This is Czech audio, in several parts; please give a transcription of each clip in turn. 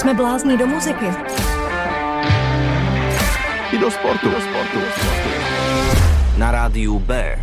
Jsme blázni do muziky. I do sportu. Na rádiu B.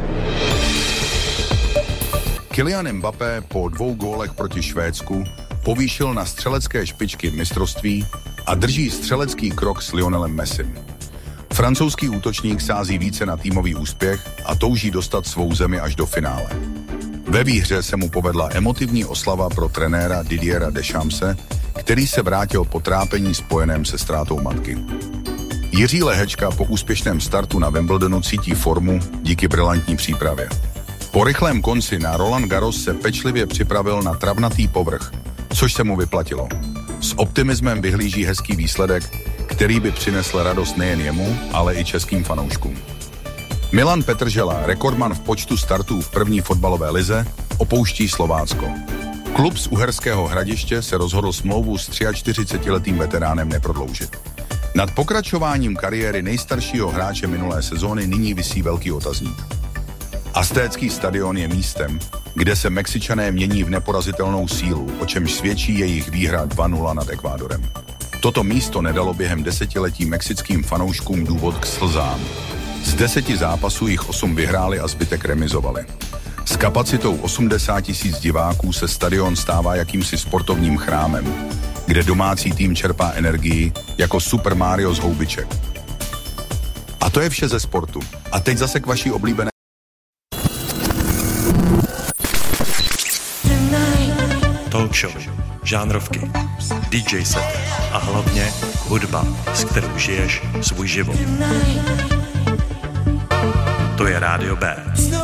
Kylian Mbappé po 2 gólech proti Švédsku povýšil na střelecké špičky mistrovství a drží střelecký krok s Lionelem Messim. Francouzský útočník sází více na týmový úspěch a touží dostat svou zemi až do finále. Ve výhře se mu povedla emotivní oslava pro trenéra Didiera Deschampse, který se vrátil po trápení spojeném se ztrátou matky. Jiří Lehečka po úspěšném startu na Wimbledonu cítí formu díky brilantní přípravě. Po rychlém konci na Roland Garros se pečlivě připravil na travnatý povrch, což se mu vyplatilo. S optimismem vyhlíží hezký výsledek, který by přinesl radost nejen jemu, ale i českým fanouškům. Milan Petržela, rekordman v počtu startů v první fotbalové lize, opouští Slovácko. Klub z Uherského Hradiště se rozhodl smlouvu s 43letým veteránem neprodloužit. Nad pokračováním kariéry nejstaršího hráče minulé sezóny nyní visí velký otazník. Aztécký stadion je místem, kde se Mexičané mění v neporazitelnou sílu, o čemž svědčí jejich výhra 2-0 nad Ekvádorem. Toto místo nedalo během desetiletí mexickým fanouškům důvod k slzám. Z 10 zápasů jich 8 vyhráli a zbytek remizovali. S kapacitou 80 000 diváků se stadion stává jakýmsi sportovním chrámem, kde domácí tým čerpá energii jako Super Mario z houbiček. A to je vše ze sportu. A teď zase k vaší oblíbené talk show, žánrovky, DJ set a hlavně hudba, s kterou žiješ svůj život. To je Rádio B.